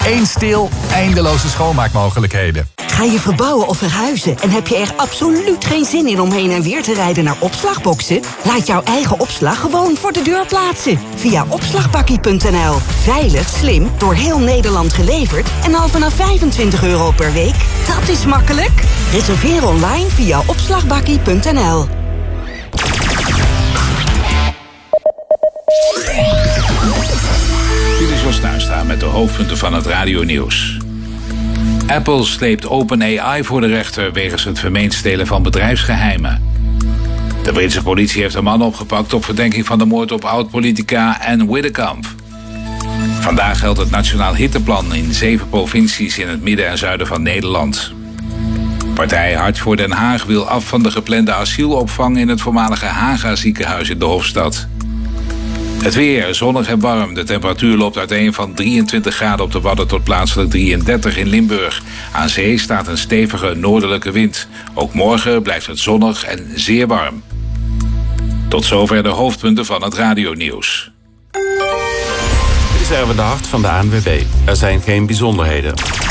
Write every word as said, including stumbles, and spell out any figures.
Eén stil, eindeloze schoonmaakmogelijkheden. Ga je verbouwen of verhuizen en heb je er absoluut geen zin in om heen en weer te rijden naar opslagboxen? Laat jouw eigen opslag gewoon voor de deur plaatsen. Via opslagbakkie punt n l. Veilig, slim, door heel Nederland geleverd en al vanaf vijfentwintig euro per week. Dat is makkelijk. Reserveer online via opslagbakkie punt n l. Dit is Jos Tuinstra met de hoofdpunten van het radionieuws. Apple sleept OpenAI voor de rechter wegens het vermeend stelen van bedrijfsgeheimen. De Britse politie heeft een man opgepakt op verdenking van de moord op oud-politica Anne Widdecamp. Vandaag geldt het Nationaal Hitteplan in zeven provincies in het midden en zuiden van Nederland. Partij Hart voor Den Haag wil af van de geplande asielopvang in het voormalige Haga ziekenhuis in de Hofstad. Het weer, zonnig en warm. De temperatuur loopt uiteen van drieëntwintig graden op de Wadden tot plaatselijk drieëndertig in Limburg. Aan zee staat een stevige noordelijke wind. Ook morgen blijft het zonnig en zeer warm. Tot zover de hoofdpunten van het radionieuws. Dit is Erwin de Hart van de A N W B. Er zijn geen bijzonderheden.